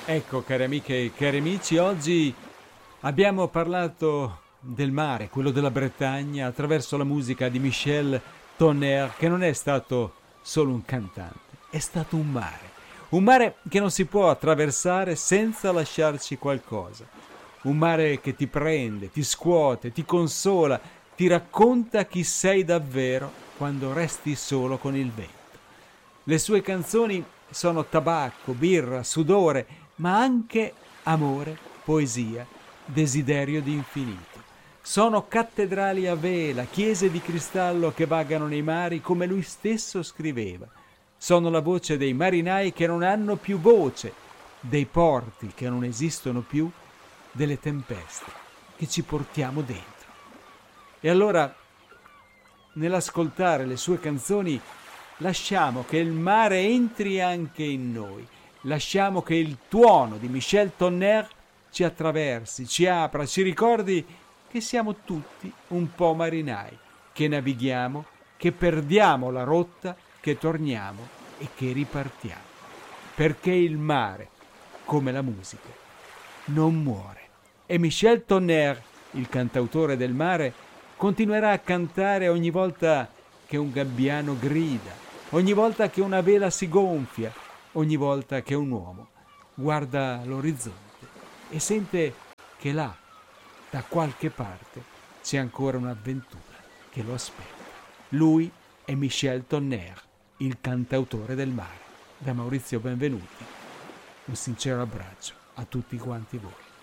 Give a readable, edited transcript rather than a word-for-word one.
Ecco, cari amiche e cari amici, oggi abbiamo parlato del mare, quello della Bretagna, attraverso la musica di Michel Tonnerre, che non è stato solo un cantante, è stato un mare che non si può attraversare senza lasciarci qualcosa, un mare che ti prende, ti scuote, ti consola, ti racconta chi sei davvero quando resti solo con il vento. Le sue canzoni sono tabacco, birra, sudore, ma anche amore, poesia, desiderio di infinito. Sono cattedrali a vela, chiese di cristallo che vagano nei mari come lui stesso scriveva. Sono la voce dei marinai che non hanno più voce, dei porti che non esistono più, delle tempeste che ci portiamo dentro. E allora, nell'ascoltare le sue canzoni, lasciamo che il mare entri anche in noi. Lasciamo che il tuono di Michel Tonnerre ci attraversi, ci apra, ci ricordi che siamo tutti un po' marinai, che navighiamo, che perdiamo la rotta, che torniamo e che ripartiamo. Perché il mare, come la musica, non muore. E Michel Tonnerre, il cantautore del mare, continuerà a cantare ogni volta che un gabbiano grida, ogni volta che una vela si gonfia, ogni volta che un uomo guarda l'orizzonte e sente che là, da qualche parte, c'è ancora un'avventura che lo aspetta. Lui è Michel Tonnerre, il cantautore del mare. Da Maurizio Benvenuti, un sincero abbraccio a tutti quanti voi.